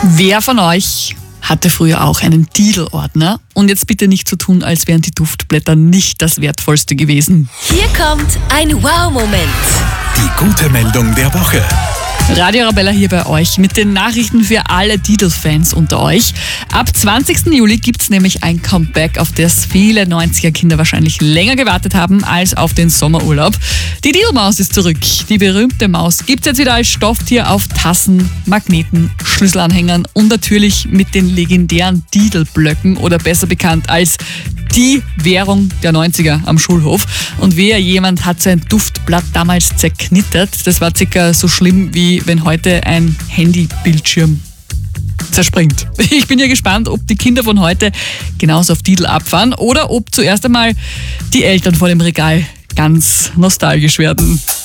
Wer von euch hatte früher auch einen Didelordner? Und jetzt bitte nicht so tun, als wären die Duftblätter nicht das Wertvollste gewesen. Hier kommt ein Wow-Moment. Die gute Meldung der Woche. Radio Arabella hier bei euch mit den Nachrichten für alle Didel-Fans unter euch. Ab 20. Juli gibt's nämlich ein Comeback, auf das viele 90er-Kinder wahrscheinlich länger gewartet haben als auf den Sommerurlaub. Die Didelmaus ist zurück. Die berühmte Maus gibt's jetzt wieder als Stofftier auf Tassen, Magneten, Schlüsselanhängern und natürlich mit den legendären Didelblöcken oder besser bekannt als die Währung der 90er am Schulhof. Und wehe, jemand hat sein Duftblatt damals zerknittert. Das war circa so schlimm, wie wenn heute ein Handybildschirm zerspringt. Ich bin ja gespannt, ob die Kinder von heute genauso auf Didel abfahren oder ob zuerst einmal die Eltern vor dem Regal ganz nostalgisch werden.